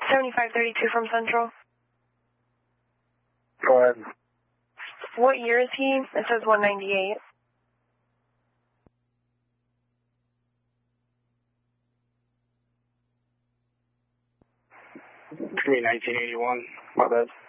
7532 from Central. Go ahead. What year is he? It says 198. It's going to be 1981. My bad.